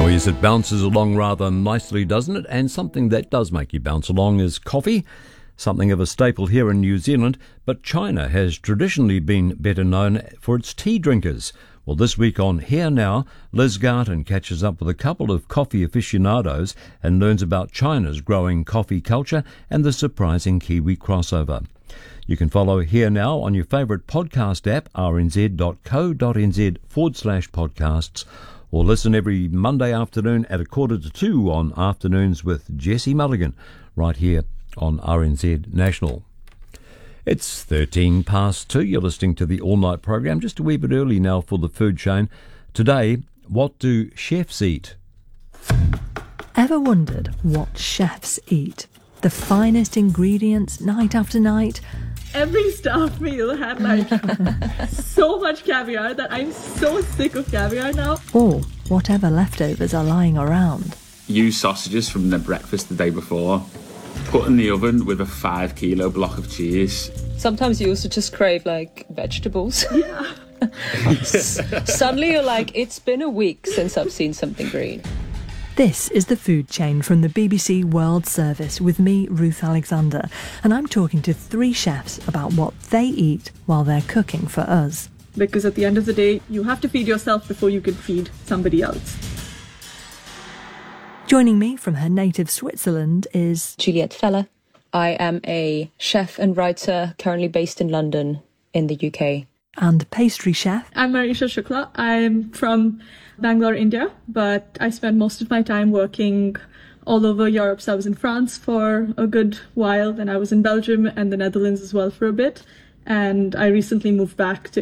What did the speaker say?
Oh yes, it bounces along rather nicely, doesn't it? And something that does make you bounce along is coffee, something of a staple here in New Zealand, but China has traditionally been better known for its tea drinkers. Well, this week on Here Now, Liz Garton catches up with a couple of coffee aficionados and learns about China's growing coffee culture and the surprising Kiwi crossover. You can follow Here Now on your favourite podcast app, rnz.co.nz/podcasts, or listen every Monday afternoon at 1:45 on Afternoons with Jesse Mulligan, right here on RNZ National. It's 13 past 2. You're listening to the All Night program, just a wee bit early now for the food chain. Today, what do chefs eat? Ever wondered what chefs eat? The finest ingredients night after night? Every staff meal had so much caviar that I'm so sick of caviar now. Or whatever leftovers are lying around. Use sausages from the breakfast the day before. Put in the oven with a 5 kilo block of cheese. Sometimes you also just crave vegetables. Yeah. Suddenly you're like, it's been a week since I've seen something green. This is The Food Chain from the BBC World Service with me, Ruth Alexander, and I'm talking to 3 chefs about what they eat while they're cooking for us. Because at the end of the day, you have to feed yourself before you can feed somebody else. Joining me from her native Switzerland is Juliette Feller. I am a chef and writer currently based in London in the UK. And pastry chef. I'm Marisha Shukla. I'm from Bangalore, India, but I spent most of my time working all over Europe. So I was in France for a good while, then I was in Belgium and the Netherlands as well for a bit. And I recently moved back to